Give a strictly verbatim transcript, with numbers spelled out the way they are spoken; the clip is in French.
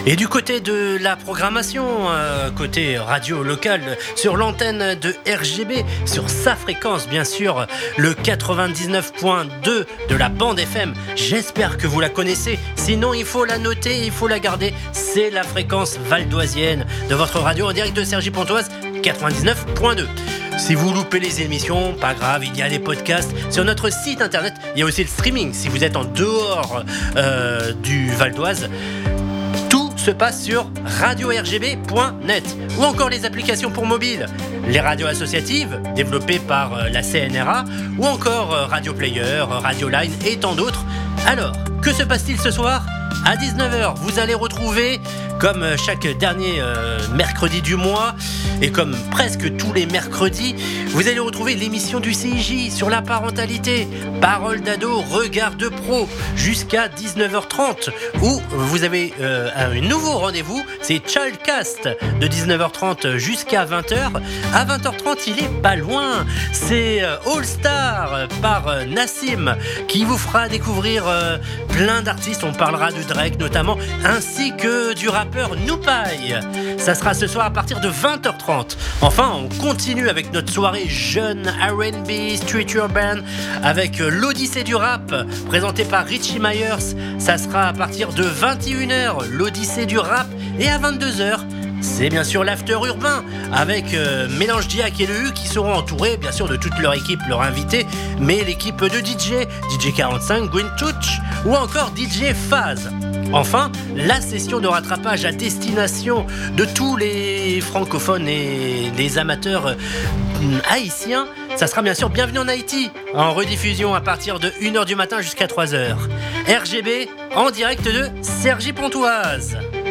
Et du côté de la programmation, euh, côté radio locale, sur l'antenne de R G B, sur sa fréquence bien sûr, le quatre-vingt-dix-neuf point deux de la bande F M. J'espère que vous la connaissez, sinon il faut la noter, il faut la garder. C'est la fréquence valdoisienne de votre radio en direct de Cergy-Pontoise, quatre-vingt-dix-neuf point deux. Si vous loupez les émissions, pas grave, il y a les podcasts sur notre site internet. Il y a aussi le streaming si vous êtes en dehors euh, du Val d'Oise. Tout se passe sur radio r g b point net ou encore les applications pour mobile, les radios associatives développées par euh, la C N R A ou encore euh, Radio Player, euh, Radio Line et tant d'autres. Alors, que se passe-t-il ce soir ? À dix-neuf heures, vous allez retrouver, comme chaque dernier euh, mercredi du mois, et comme presque tous les mercredis, vous allez retrouver l'émission du C I J sur la parentalité, Parole d'ado, regard de pro, jusqu'à dix-neuf heures trente, où vous avez euh, un nouveau rendez-vous, c'est Childcast, de dix-neuf heures trente jusqu'à vingt heures. À vingt heures trente, il est pas loin, c'est All Star par euh, Nassim, qui vous fera découvrir euh, plein d'artistes, on parlera de Drake notamment, ainsi que du rappeur Noupaï. Ça sera ce soir à partir de vingt heures trente. Enfin, on continue avec notre soirée jeune R and B, Street Urban, avec l'Odyssée du rap, présentée par Richie Myers. Ça sera à partir de vingt et une heures, l'Odyssée du rap, et à vingt-deux heures, c'est bien sûr l'after urbain avec euh, Mélange Diac et le U qui seront entourés bien sûr de toute leur équipe, leur invité, mais l'équipe de D J, D J quarante-cinq, Green Touch ou encore D J Phase. Enfin, la session de rattrapage à destination de tous les francophones et les amateurs euh, haïtiens, ça sera bien sûr Bienvenue en Haïti, en rediffusion à partir de une heure du matin jusqu'à trois heures. R G B en direct de Cergy-Pontoise.